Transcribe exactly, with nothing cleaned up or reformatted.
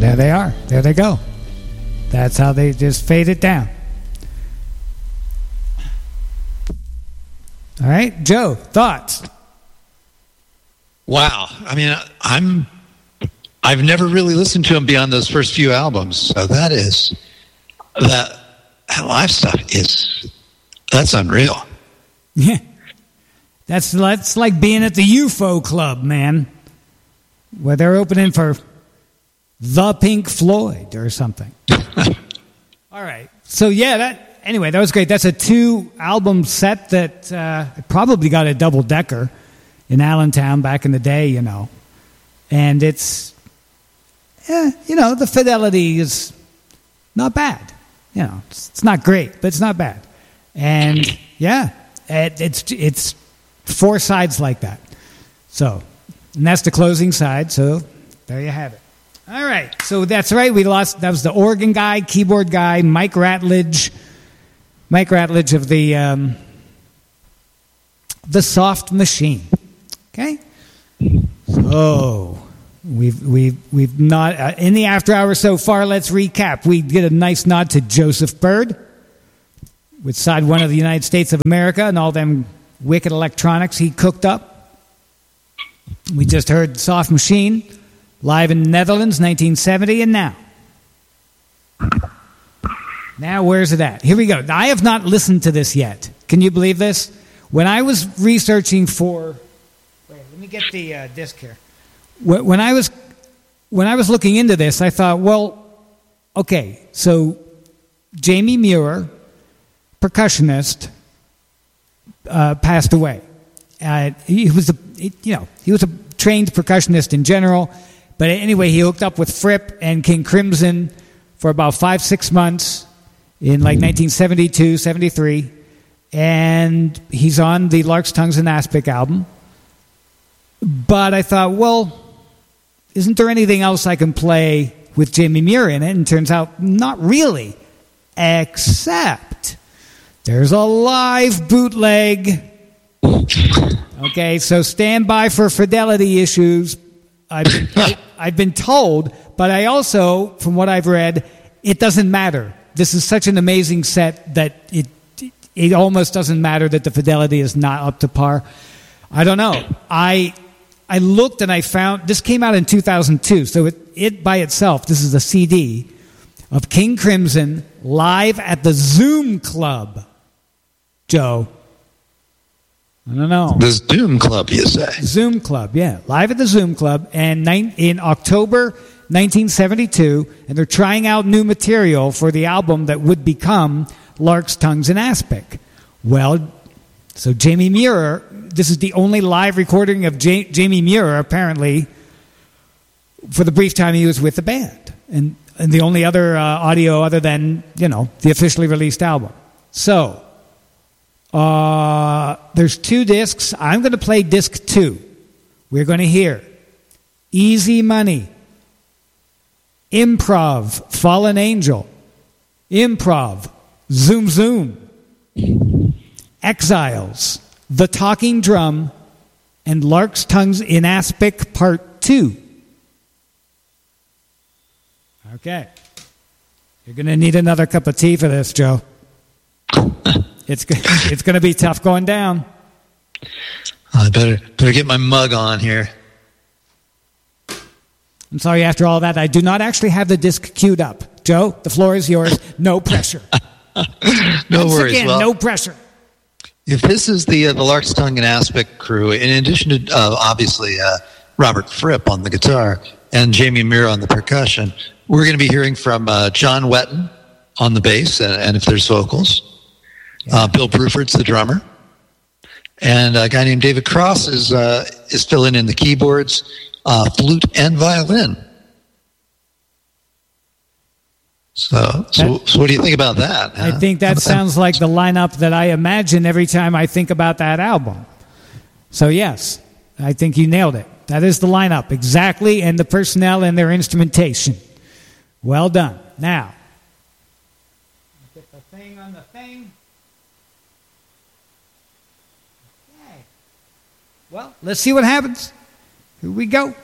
there they are. There they go. That's how they just fade it down. All right, Joe, thoughts? Wow. I mean, I'm, I've never really listened to him beyond those first few albums. So that is, that, that live stuff is, that's unreal. Yeah. That's, that's like being at the U F O Club, man, where they're opening for the Pink Floyd or something. All right. So, yeah, that anyway, that was great. That's a two-album set that uh, probably got a double-decker in Allentown back in the day, you know. And it's, eh, you know, the fidelity is not bad. You know, it's, it's not great, but it's not bad. And, yeah, it, it's it's four sides like that. So, and that's the closing side, so there you have it. All right, so that's right. We lost, that was the organ guy, keyboard guy, Mike Ratledge. Mike Ratledge of the um, the Soft Machine. Okay? So, we've, we've, we've not, uh, in the after hours so far, let's recap. We get a nice nod to Joseph Byrd with side one of the United States of America and all them wicked electronics he cooked up. We just heard Soft Machine. Live in the Netherlands, nineteen seventy, and now. Now, where's it at? Here we go. I have not listened to this yet. Can you believe this? When I was researching for... Wait, let me get the uh, disc here. When I was when I was looking into this, I thought, well, okay, so Jamie Muir, percussionist, uh, passed away. Uh, he was a, you know, he was a trained percussionist in general. But anyway, he hooked up with Fripp and King Crimson for about five, six months in like nineteen seventy-two, seventy-three. And he's on the Lark's Tongues and Aspic album. But I thought, well, isn't there anything else I can play with Jamie Muir in it? And it turns out, not really. Except there's a live bootleg. Okay, so stand by for fidelity issues. I've, I, I've been told, but I also, from what I've read, it doesn't matter. This is such an amazing set that it it almost doesn't matter that the fidelity is not up to par. I don't know. I I looked and I found, this came out in two thousand two, so it, it by itself, this is a C D of King Crimson live at the Zoom Club. Joe. I don't know. The Zoom Club, you say? Zoom Club, yeah. Live at the Zoom Club and nine, in October nineteen seventy-two, and they're trying out new material for the album that would become Lark's Tongues and Aspic. Well, so Jamie Muir, this is the only live recording of J- Jamie Muir, apparently, for the brief time he was with the band. And, and the only other uh, audio other than, you know, the officially released album. So... Uh, there's two discs. I'm going to play disc two. We're going to hear Easy Money, Improv, Fallen Angel, Improv, Zoom Zoom, Exiles, The Talking Drum, and Lark's Tongues in Aspic Part two. Okay. You're going to need another cup of tea for this, Joe. It's it's going to be tough going down. I better better get my mug on here. I'm sorry, after all that, I do not actually have the disc queued up. Joe, the floor is yours. No pressure. No Once worries. Again, well, no pressure. If this is the uh, the Lark's Tongue and Aspic crew, in addition to uh, obviously uh, Robert Fripp on the guitar and Jamie Muir on the percussion, we're going to be hearing from uh, John Wetton on the bass, and, and if there's vocals. Uh, Bill Bruford's the drummer, and a guy named David Cross is uh, is filling in the keyboards, uh, flute, and violin. So, so, so, what do you think about that? I huh? think that sounds like the lineup that I imagine every time I think about that album. So, yes, I think you nailed it. That is the lineup exactly, and the personnel and their instrumentation. Well done. Now, get the thing on the thing. Well, let's see what happens. Here we go.